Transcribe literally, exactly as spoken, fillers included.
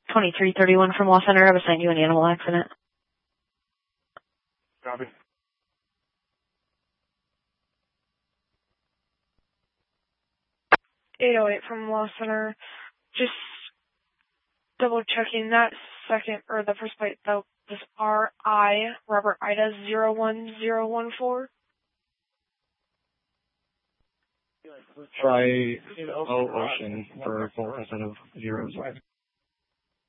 twenty-three thirty-one from Law Center. I've assigned you an animal accident. Copy. eight oh eight from Law Center. Just double checking that second, or the first plate, though, was R I, Robert Ida, zero one zero one four. Try O Ocean for four instead of zeros.